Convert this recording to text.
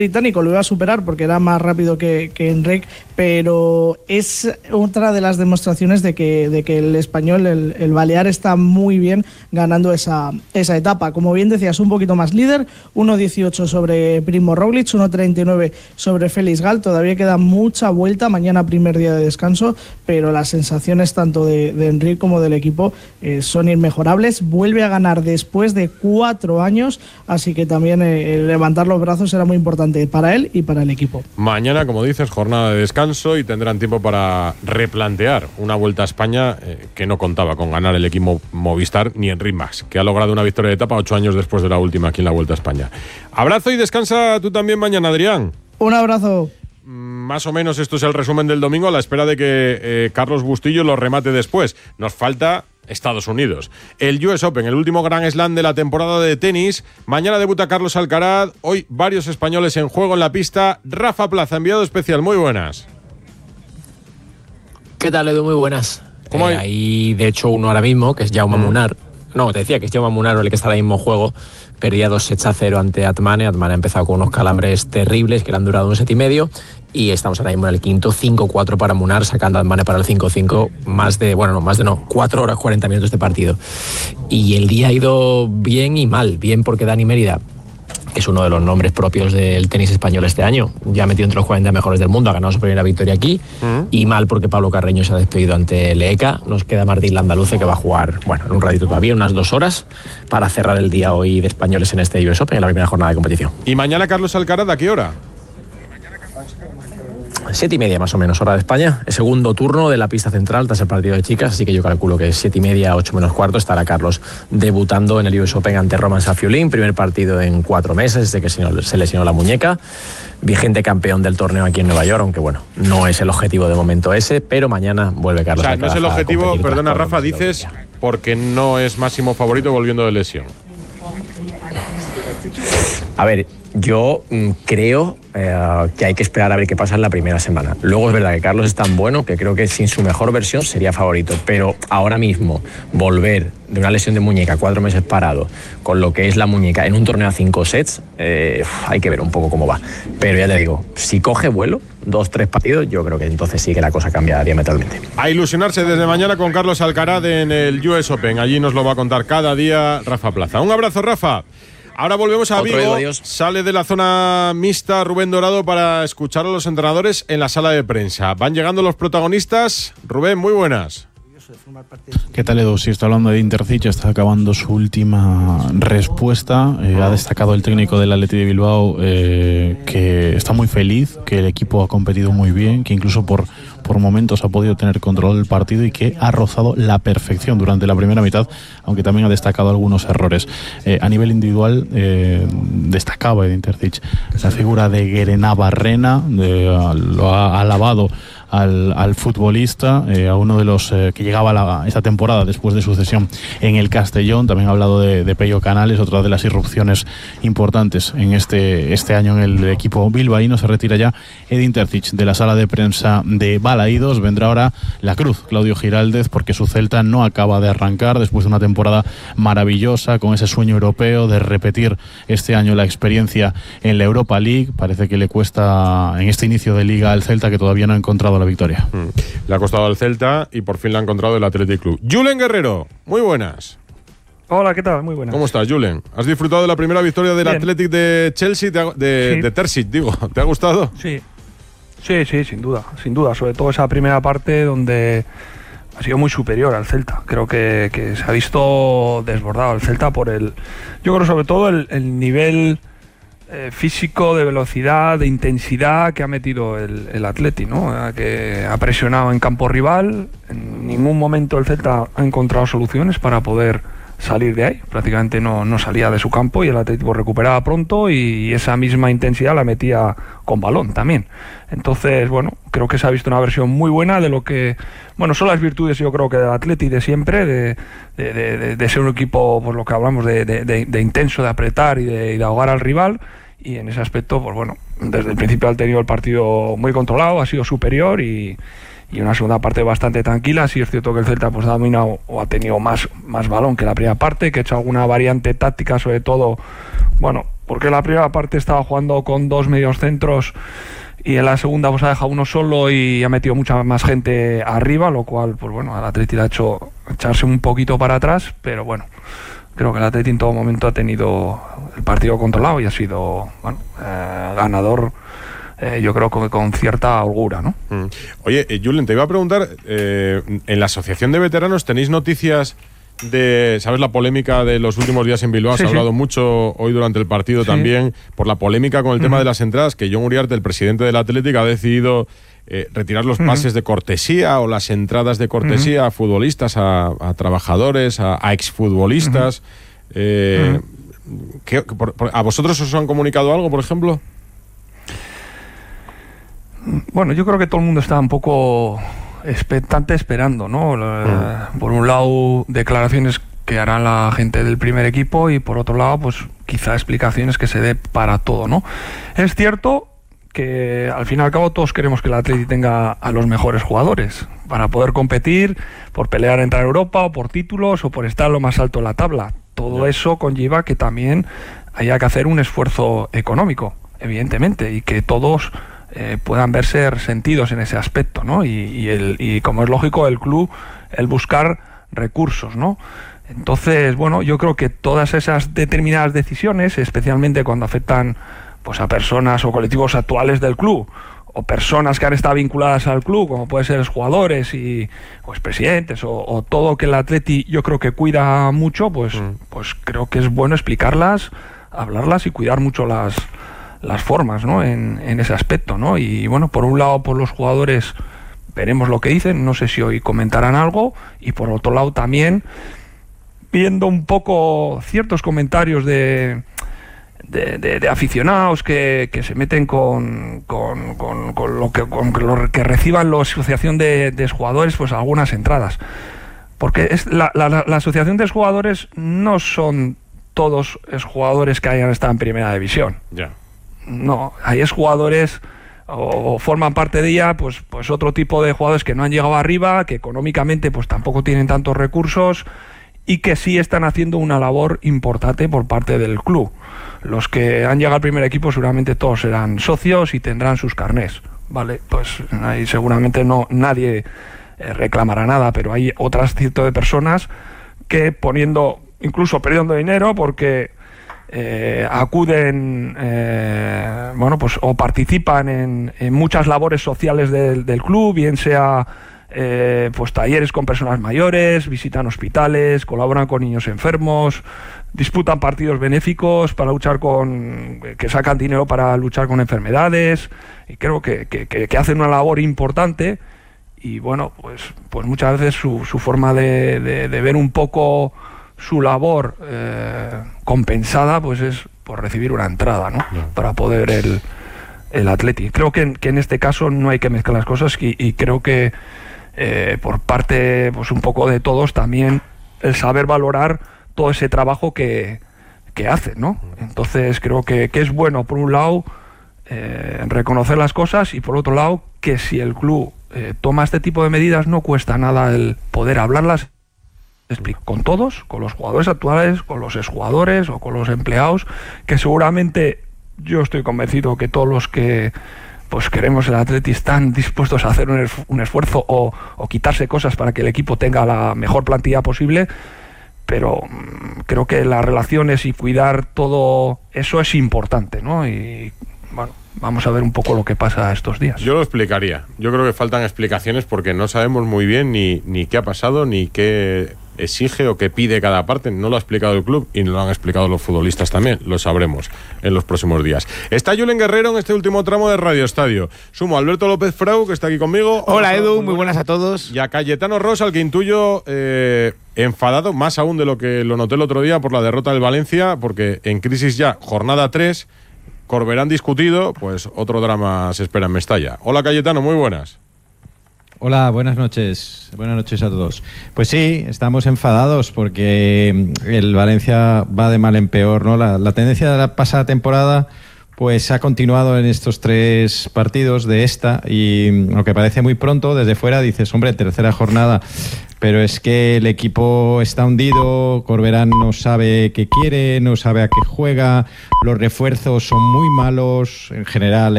británico lo iba a superar porque era más rápido que Enric, pero es otra de las demostraciones de que el español, el balear, está muy bien ganando esa etapa. Como bien decías, un poquito más líder, 1.18 sobre Primo Roglic, 1.39 sobre Félix Gal. Todavía queda mucha vuelta, mañana primer día de descanso, pero las sensaciones tanto de Enric como del equipo son inmejorables. Vuelve a ganar después de 4 años, así que también levantar los brazos será muy importante para él y para el equipo. Mañana, como dices, jornada de descanso y tendrán tiempo para replantear una Vuelta a España que no contaba con ganar el equipo Movistar ni Enric Mas, que ha logrado una victoria de etapa 8 años después de la última aquí en la Vuelta a España. Abrazo y descansa tú también mañana, Adrián. Un abrazo. Más o menos esto es el resumen del domingo, a la espera de que Carlos Bustillo lo remate después. Nos falta Estados Unidos. El US Open, el último Grand Slam de la temporada de tenis. Mañana debuta Carlos Alcaraz. Hoy varios españoles en juego en la pista. Rafa Plaza, enviado especial. Muy buenas. ¿Qué tal, Edu? Muy buenas. ¿Cómo hay? Hay, de hecho, uno ahora mismo, que es Jaume Munar. No, te decía que es Jaume Munar el que está ahora mismo en juego. Perdía 2-0 ante Atmane. Atmane ha empezado con unos calambres terribles que le han durado 1 set y medio. Y estamos ahora mismo en el quinto, 5-4 para Munar, sacando a Atmane para el 5-5. 4 horas 40 minutos de partido. Y el día ha ido bien y mal. Bien porque Dani Mérida, que es uno de los nombres propios del tenis español este año, ya ha metido entre los 40 mejores del mundo, ha ganado su primera victoria aquí. Y mal porque Pablo Carreño se ha despedido ante Leeka. Nos queda Martín Landaluce, que va a jugar, en un ratito todavía, unas 2 horas, para cerrar el día hoy de españoles en este US Open, en la primera jornada de competición. ¿Y mañana Carlos Alcaraz a qué hora? 7:30 más o menos, hora de España. El segundo turno de la pista central tras el partido de chicas, así que yo calculo que 7:30, 8 menos cuarto, estará Carlos debutando en el US Open ante Roman Safiulin. Primer partido en 4 meses desde que se lesionó la muñeca. Vigente campeón del torneo aquí en Nueva York, aunque no es el objetivo de momento ese, pero mañana vuelve Carlos Alcaraz. No es el objetivo, perdona Rafa, dices porque no es máximo favorito volviendo de lesión. A ver, yo creo que hay que esperar a ver qué pasa en la primera semana. Luego es verdad que Carlos es tan bueno que creo que sin su mejor versión sería favorito, pero ahora mismo volver de una lesión de muñeca 4 meses parado con lo que es la muñeca en un torneo a 5 sets, hay que ver un poco cómo va. Pero ya te digo, si coge vuelo, 2-3 partidos, yo creo que entonces sí que la cosa cambia diametralmente. A ilusionarse desde mañana con Carlos Alcaraz en el US Open. Allí nos lo va a contar cada día Rafa Plaza. Un abrazo, Rafa. Ahora volvemos a Vigo. Sale de la zona mixta Rubén Dorado para escuchar a los entrenadores en la sala de prensa. Van llegando los protagonistas. Rubén, muy buenas. ¿Qué tal, Edu? Si está hablando de Intercity, está acabando su última respuesta. Ha destacado el técnico del Athletic de Bilbao que está muy feliz, que el equipo ha competido muy bien, que incluso por momentos ha podido tener control del partido y que ha rozado la perfección durante la primera mitad, aunque también ha destacado algunos errores. A nivel individual, destacaba de Intercity la figura de Guerena Barrena, lo ha alabado al futbolista, a uno de los que llegaba esta temporada después de su cesión en el Castellón. También ha hablado de Pello Canales, otra de las irrupciones importantes en este año en el equipo bilbaíno. Se retira ya Edin Terzic de la sala de prensa de Balaídos. Vendrá ahora la cruz, Claudio Giraldez, porque su Celta no acaba de arrancar después de una temporada maravillosa, con ese sueño europeo de repetir este año la experiencia en la Europa League. Parece que le cuesta en este inicio de liga al Celta, que todavía no ha encontrado la victoria. Le ha costado al Celta y por fin la ha encontrado el Athletic Club. Julen Guerrero, muy buenas. Hola, ¿qué tal? Muy buenas. ¿Cómo estás, Julen? ¿Has disfrutado de la primera victoria del Athletic de Chelsea, de Terzic, digo? ¿Te ha gustado? Sí, sin duda. Sobre todo esa primera parte donde ha sido muy superior al Celta. Creo que se ha visto desbordado el Celta yo creo sobre todo el nivel físico, de velocidad, de intensidad que ha metido el Athletic, ¿no? Que ha presionado en campo rival. En ningún momento el Celta ha encontrado soluciones para poder salir de ahí. Prácticamente no salía de su campo y el Atlético recuperaba pronto y esa misma intensidad la metía con balón también. Entonces, creo que se ha visto una versión muy buena de lo que, son las virtudes, yo creo que del Athletic de siempre, de ser un equipo, por lo que hablamos, de intenso, de apretar y de ahogar al rival. Y en ese aspecto, desde el principio ha tenido el partido muy controlado, ha sido superior y una segunda parte bastante tranquila. Sí es cierto que el Celta ha dominado o ha tenido más balón que la primera parte, que ha hecho alguna variante táctica, sobre todo, porque en la primera parte estaba jugando con 2 mediocentros y en la segunda pues ha dejado uno solo y ha metido mucha más gente arriba, lo cual pues bueno, al Atleti le ha hecho echarse un poquito para atrás, pero bueno, creo que el Atleti en todo momento ha tenido el partido controlado y ha sido ganador, yo creo que con cierta holgura, ¿no? Oye, Julen, te iba a preguntar, en la asociación de veteranos tenéis noticias de, ¿sabes la polémica de los últimos días en Bilbao? Se ha hablado mucho hoy durante el partido también por la polémica con el tema de las entradas, que Jon Uriarte, el presidente del Atlético, ha decidido retirar los pases de cortesía o las entradas de cortesía a futbolistas, a trabajadores, a exfutbolistas. ¿A vosotros os han comunicado algo, por ejemplo? Bueno, yo creo que todo el mundo está un poco expectante, esperando, ¿no? Por un lado, declaraciones que hará la gente del primer equipo y por otro lado, pues quizá explicaciones que se dé para todo, ¿no? Es cierto que al fin y al cabo todos queremos que el Atleti tenga a los mejores jugadores para poder competir, por pelear a entrar a Europa o por títulos o por estar lo más alto en la tabla. Todo eso conlleva que también haya que hacer un esfuerzo económico, evidentemente, y que todos puedan verse resentidos en ese aspecto, ¿no? Y como es lógico, el club, el buscar recursos, ¿no? Entonces, bueno, yo creo que todas esas determinadas decisiones, especialmente cuando afectan pues a personas o colectivos actuales del club, o personas que han estado vinculadas al club, como pueden ser los jugadores y pues presidentes, o todo que el Atleti yo creo que cuida mucho, pues creo que es bueno explicarlas, hablarlas y cuidar mucho las formas, ¿no? En ese aspecto, ¿no? Y bueno, por un lado, por los jugadores veremos lo que dicen, no sé si hoy comentarán algo, y por otro lado también viendo un poco ciertos comentarios de aficionados que se meten con lo que reciban la asociación de jugadores, pues algunas entradas, porque la asociación de jugadores no son todos jugadores que hayan estado en primera división. No, hay jugadores o forman parte de ella, pues otro tipo de jugadores que no han llegado arriba, que económicamente pues tampoco tienen tantos recursos y que sí están haciendo una labor importante por parte del club. Los que han llegado al primer equipo seguramente todos serán socios y tendrán sus carnés, ¿vale? Pues ahí seguramente nadie reclamará nada, pero hay otras tipo de personas que incluso perdiendo dinero porque acuden, pues o participan en muchas labores sociales del club, bien sea pues talleres con personas mayores, visitan hospitales, colaboran con niños enfermos, disputan partidos benéficos para luchar que sacan dinero para luchar con enfermedades, y creo que hacen una labor importante. Y bueno, pues muchas veces su forma de ver un poco su labor compensada, pues es por recibir una entrada, ¿no? Para poder el Atleti. Creo que en este caso no hay que mezclar las cosas y creo que por parte pues un poco de todos también el saber valorar todo ese trabajo que hacen, ¿no? Entonces creo que es bueno, por un lado, reconocer las cosas, y por otro lado, que si el club toma este tipo de medidas, no cuesta nada el poder hablarlas con todos, con los jugadores actuales, con los exjugadores o con los empleados, que seguramente yo estoy convencido que todos los que pues queremos el Atleti están dispuestos a hacer un esfuerzo o quitarse cosas para que el equipo tenga la mejor plantilla posible, pero creo que las relaciones y cuidar todo eso es importante, ¿no? Y bueno, vamos a ver un poco lo que pasa estos días. Yo lo explicaría. Yo creo que faltan explicaciones porque no sabemos muy bien ni qué ha pasado, ni qué exige o qué pide cada parte. No lo ha explicado el club y no lo han explicado los futbolistas también. Lo sabremos en los próximos días. Está Julen Guerrero en este último tramo de Radio Estadio. Sumo a Alberto López Frau, que está aquí conmigo. Hola Edu, muy buenas a todos. Y a Cayetano Ros, al que intuyo enfadado, más aún de lo que lo noté el otro día por la derrota del Valencia, porque en crisis ya, jornada 3, Corberán discutido, pues otro drama se espera en Mestalla. Hola Cayetano, muy buenas. Hola, buenas noches a todos. Pues sí, estamos enfadados porque el Valencia va de mal en peor, ¿no? La tendencia de la pasada temporada pues ha continuado en estos 3 partidos de esta, y aunque parece muy pronto, desde fuera dices, hombre, tercera jornada, pero es que el equipo está hundido, Corberán no sabe qué quiere, no sabe a qué juega, los refuerzos son muy malos, en general